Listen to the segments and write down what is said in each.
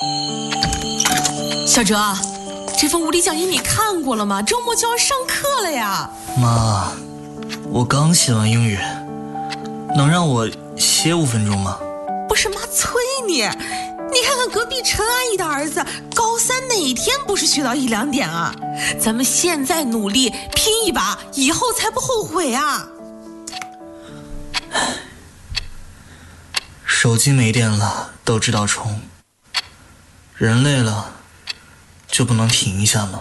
小哲，这份物理讲义你看过了吗？周末就要上课了呀。 妈，我刚写完英语，能让我歇5分钟吗？ 不是妈催你，你看看隔壁陈阿姨的儿子，高3哪天不是学到1、2点啊？咱们现在努力拼一把，以后才不后悔啊。 手机没电了都知道充，人累了就不能停一下吗？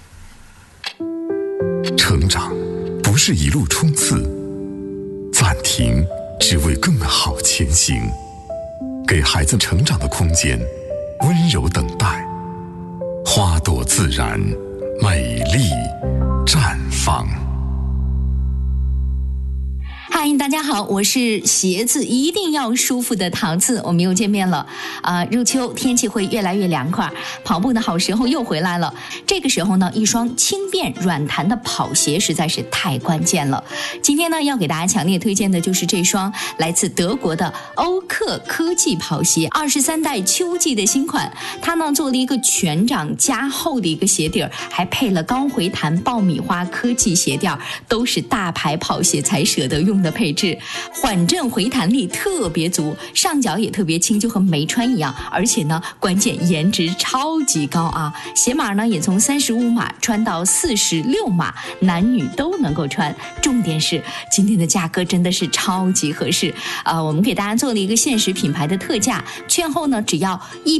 成长不是一路冲刺，暂停只为更好前行。给孩子成长的空间，温柔等待，花朵自然，美丽绽放。 嗨，大家好，我是鞋子一定要舒服的桃子，我们又见面了。入秋天气会越来越凉快，跑步的好时候又回来了。这个时候呢，一双轻便软弹的跑鞋实在是太关键了。今天呢，要给大家强烈推荐的就是这双来自德国的欧克科技跑鞋，23代秋季的新款。它呢做了一个全掌加厚的一个鞋底儿，还配了高回弹爆米花科技鞋垫，都是大牌跑鞋才舍得用的配置，缓震回弹力特别足，上脚也特别轻，就和没穿一样。而且呢，关键颜值超级高啊！鞋码呢也从35码穿到46码，男女都能够穿。重点是今天的价格真的是超级合适我们给大家做了一个限时品牌的特价，券后呢只要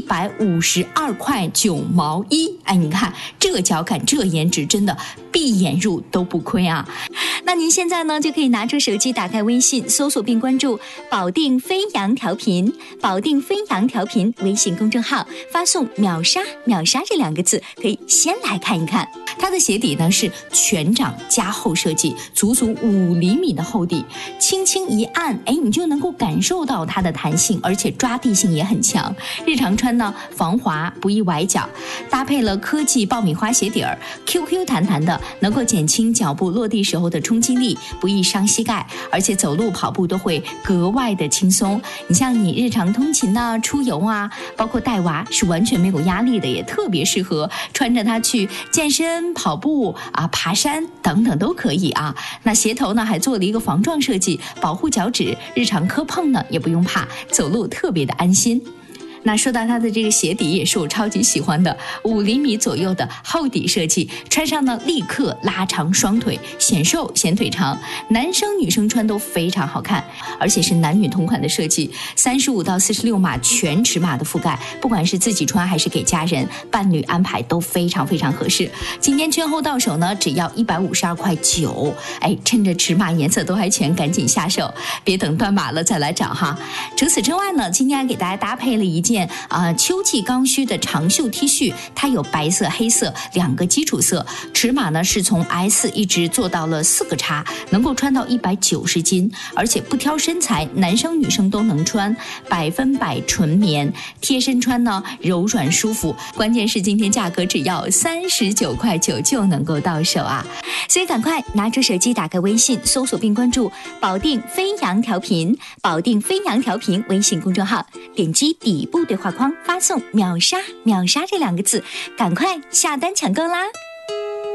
152块9毛1。哎，你看这脚感，这颜值，真的闭眼入都不亏啊！那您现在呢就可以拿出手机，打开微信，搜索并关注保定飞扬调频，保定飞扬调频微信公众号，发送秒杀秒杀这2个字，可以先来看一看。它的鞋底呢是全掌加厚设计，足足5厘米的厚底，轻轻一按，哎，你就能够感受到它的弹性，而且抓地性也很强。日常穿呢防滑不易崴脚，搭配了科技爆米花鞋底儿，QQ 弹弹的，能够减轻脚步落地时候的冲击力，不易伤膝盖，而且走路跑步都会格外的轻松。你像你日常通勤啊、出游啊，包括带娃是完全没有压力的，也特别适合穿着它去健身、跑步啊、爬山等等都可以啊。那鞋头呢还做了一个防撞设计，保护脚趾，日常磕碰呢也不用怕，走路特别的安心。那说到它的这个鞋底，也是我超级喜欢的，5厘米左右的厚底设计，穿上呢立刻拉长双腿，显瘦显腿长，男生女生穿都非常好看，而且是男女同款的设计，35到46码全尺码的覆盖，不管是自己穿还是给家人伴侣安排都非常非常合适。今天券后到手呢只要152块9，哎，趁着尺码颜色都还全，赶紧下手，别等断码了再来找哈。除此之外呢，今天还给大家搭配了一件秋季刚需的长袖 T 恤，它有白色、黑色2个基础色，尺码呢是从 S 一直做到了4个叉，能够穿到190斤，而且不挑身材，男生女生都能穿，100%纯棉，贴身穿呢柔软舒服。关键是今天价格只要39块9就能够到手啊！所以赶快拿出手机，打开微信，搜索并关注保定飞扬调频，保定飞扬调频微信公众号，点击底部对话框发送秒杀秒杀这2个字，赶快下单抢购啦！